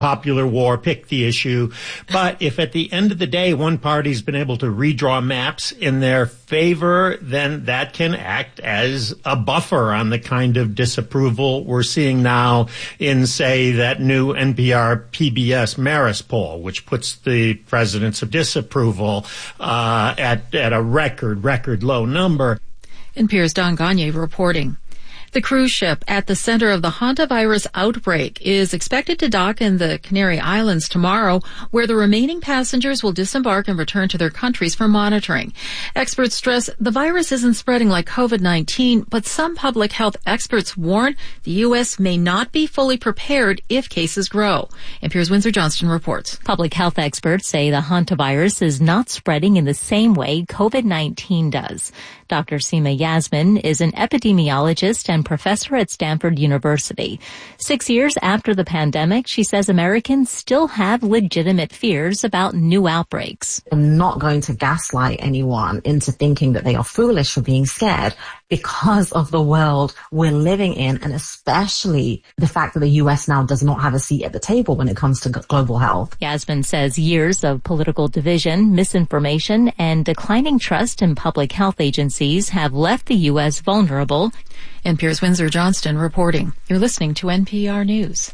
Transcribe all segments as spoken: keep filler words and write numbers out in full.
popular war, pick the issue. But if at the end of the day one party's been able to redraw maps in their favor, then that can act as a buffer on the kind of disapproval we're seeing now in, say, that new N P R P B S Marist poll, which puts the presidents of disapproval uh, at, at a record, record low number. N P R's Don Gagne reporting. The cruise ship at the center of the hantavirus outbreak is expected to dock in the Canary Islands tomorrow, where the remaining passengers will disembark and return to their countries for monitoring. Experts stress the virus isn't spreading like COVID nineteen, but some public health experts warn the U S may not be fully prepared if cases grow. N P R's Windsor Johnston reports. Public health experts say the hantavirus is not spreading in the same way COVID nineteen does. Doctor Seema Yasmin is an epidemiologist and professor at Stanford University. Six years after the pandemic, she says Americans still have legitimate fears about new outbreaks. I'm not going to gaslight anyone into thinking that they are foolish for being scared because of the world we're living in, and especially the fact that the U S now does not have a seat at the table when it comes to global health. Yasmin says years of political division, misinformation, and declining trust in public health agencies have left the U S vulnerable. N P R's Windsor Johnston reporting. You're listening to N P R News.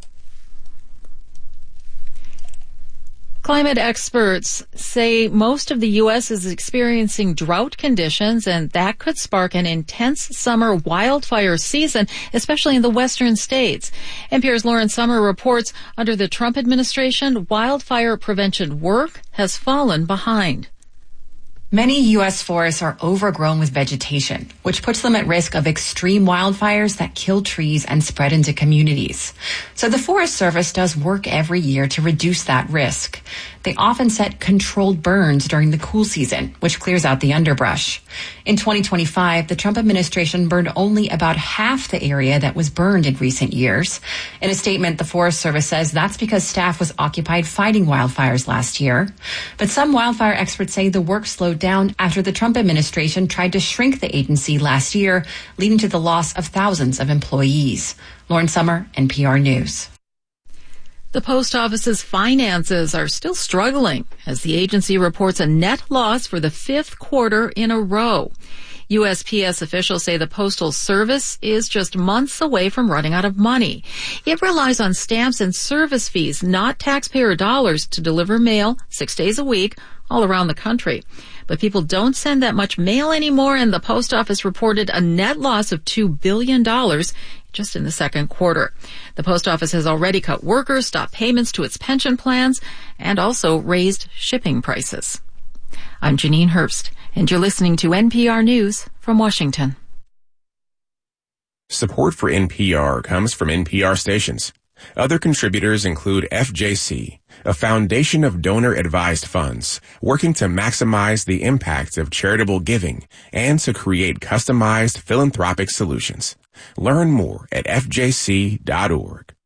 Climate experts say most of the U S is experiencing drought conditions, and that could spark an intense summer wildfire season, especially in the western states. N P R's Lauren Summer reports under the Trump administration, wildfire prevention work has fallen behind. Many U S forests are overgrown with vegetation, which puts them at risk of extreme wildfires that kill trees and spread into communities. So the Forest Service does work every year to reduce that risk. They often set controlled burns during the cool season, which clears out the underbrush. In twenty twenty-five, the Trump administration burned only about half the area that was burned in recent years. In a statement, the Forest Service says that's because staff was occupied fighting wildfires last year. But some wildfire experts say the work slowed down after the Trump administration tried to shrink the agency last year, leading to the loss of thousands of employees. Lauren Summer, N P R News. The post office's finances are still struggling as the agency reports a net loss for the fifth quarter in a row. U S P S officials say the Postal Service is just months away from running out of money. It relies on stamps and service fees, not taxpayer dollars, to deliver mail six days a week all around the country. But people don't send that much mail anymore, and the post office reported a net loss of two billion dollars just in the second quarter. The post office has already cut workers, stopped payments to its pension plans, and also raised shipping prices. I'm Janine Herbst, and you're listening to N P R News from Washington. Support for N P R comes from N P R stations. Other contributors include F J C, a foundation of donor-advised funds working to maximize the impact of charitable giving and to create customized philanthropic solutions. Learn more at F J C dot org.